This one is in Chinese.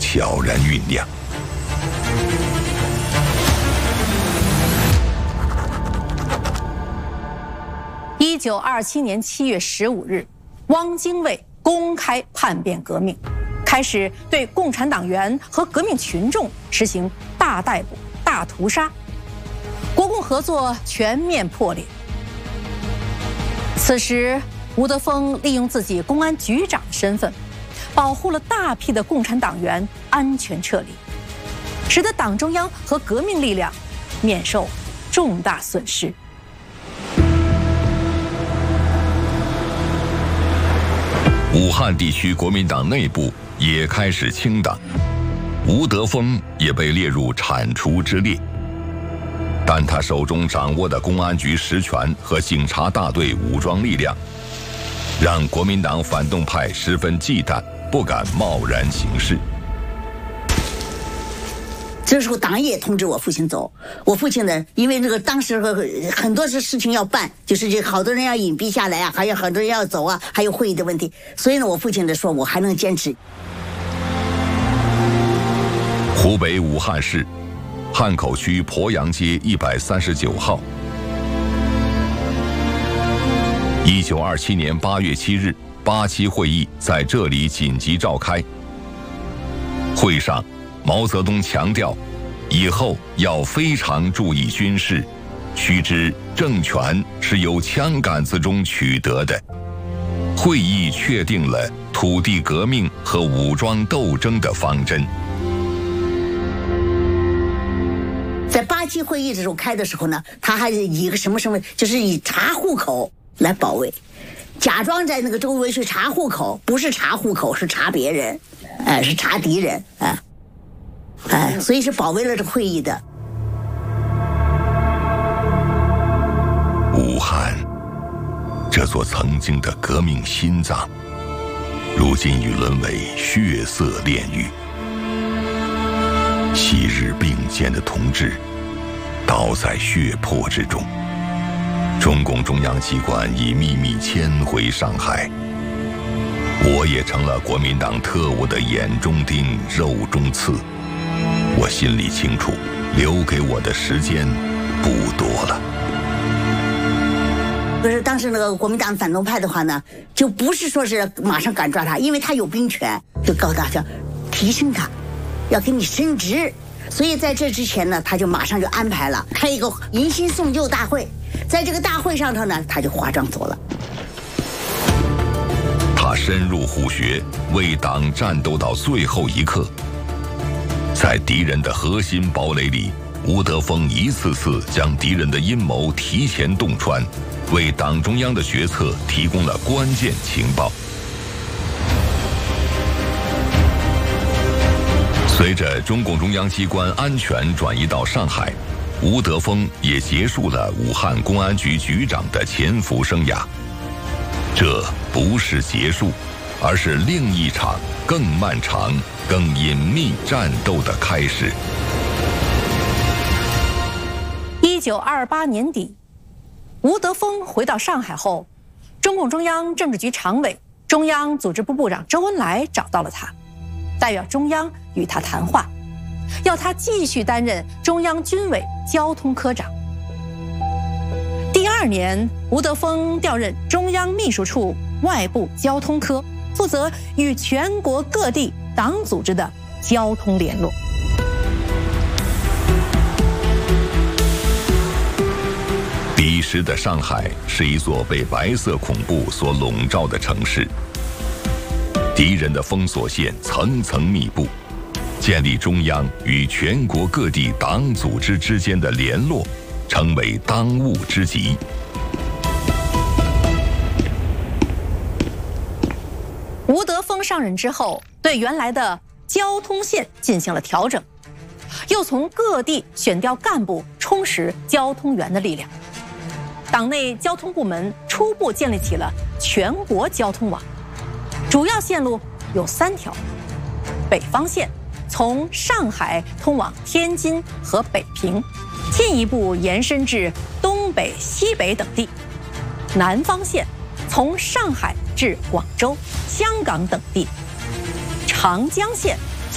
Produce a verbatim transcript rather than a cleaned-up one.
悄然酝酿。 一九二七年七月十五日，汪精卫公开叛变革命，开始对共产党员和革命群众实行大逮捕、大屠杀，国共合作全面破裂。此时，吴德峰利用自己公安局长的身份，保护了大批的共产党员安全撤离，使得党中央和革命力量免受重大损失。 武汉地区国民党内部也开始清党，吴德峰也被列入铲除之列。但他手中掌握的公安局实权和警察大队武装力量，让国民党反动派十分忌惮，不敢贸然行事。 这时候党也通知我父亲走，我父亲呢，因为这个当时很多事事情要办，就是这好多人要隐蔽下来啊，还有很多人要走啊，还有会议的问题，所以呢，我父亲呢说我还能坚持。 湖北武汉市汉口区鄱阳街一百三十九号，一九二七年八月七日，八七会议在这里紧急召开。会上，毛泽东强调，以后要非常注意军事，须知政权是由枪杆子中取得的。会议确定了土地革命和武装斗争的方针。 在八七会议的时候开的时候呢，他还以一个什么什么，就是以查户口来保卫，假装在那个周围是查户口，不是查户口，是查别人，哎、呃，是查敌人，哎、呃。哎，所以是保卫了这个会议的。 武汉，这座曾经的革命心脏，如今已沦为血色炼狱。昔日并肩的同志，倒在血泊之中。中共中央机关已秘密迁回上海，我也成了国民党特务的眼中钉、肉中刺。我心里清楚，留给我的时间不多了。 可是当时那个国民党反动派的话呢，就不是说是马上敢抓他，因为他有兵权，就告他叫提升他，要给你升职。所以在这之前呢，他就马上就安排了开一个迎新送旧大会，在这个大会上头呢，他就化妆走了。 他深入虎穴，为党战斗到最后一刻。在敌人的核心堡垒里，吴德峰一次次将敌人的阴谋提前洞穿，为党中央的决策提供了关键情报。随着中共中央机关安全转移到上海，吴德峰也结束了武汉公安局局长的潜伏生涯。这不是结束，而是另一场更漫长、更隐秘战斗的开始。 一九二八年底，吴德峰回到上海后，中共中央政治局常委、中央组织部部长周恩来找到了他，代表中央与他谈话，要他继续担任中央军委交通科长。第二年，吴德峰调任中央秘书处外部交通科，负责与全国各地党组织的交通联络。 彼时的上海是一座被白色恐怖所笼罩的城市，敌人的封锁线层层密布，建立中央与全国各地党组织之间的联络，成为当务之急。 吴德峰上任之后，对原来的交通线进行了调整，又从各地选调干部，充实交通员的力量。党内交通部门初步建立起了全国交通网，主要线路有三条：北方线从上海通往天津和北平，进一步延伸至东北、西北等地；南方线从上海至广州、香港等地；长江线